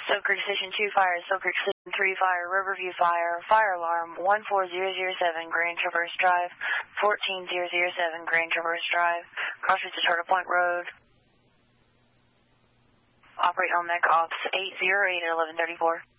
Soap Creek Station 2 fire, Soap Creek Station 3 fire, Riverview fire, fire alarm 14007 Grand Traverse Drive, 14007 Grand Traverse Drive, cross streets to Turtle Point Road. Operate on Mech Ops 808 at 1134.